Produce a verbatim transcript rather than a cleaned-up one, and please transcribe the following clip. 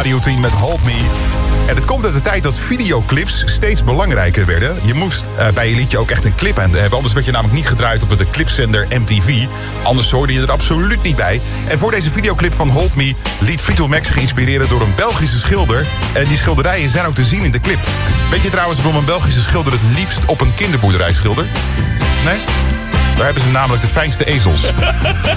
Team met Hold Me. En het komt uit de tijd dat videoclips steeds belangrijker werden. Je moest uh, bij je liedje ook echt een clip aan hebben. Anders werd je namelijk niet gedraaid op de clipzender M T V. Anders hoorde je er absoluut niet bij. En voor deze videoclip van Hold Me liet Fleetwood Mac zich inspireren door een Belgische schilder. En die schilderijen zijn ook te zien in de clip. Weet je trouwens waarom een Belgische schilder het liefst op een kinderboerderij schildert? Nee? Daar hebben ze namelijk de fijnste ezels.